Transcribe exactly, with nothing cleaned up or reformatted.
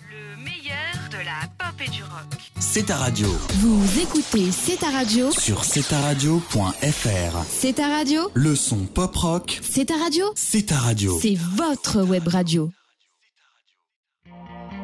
Le meilleur de la pop et du rock. C'est ta radio. Vous écoutez C'est ta radio Sur c'est ta radio point f r. C'est ta radio Le son pop rock. C'est ta radio C'est ta radio. C'est votre web radio.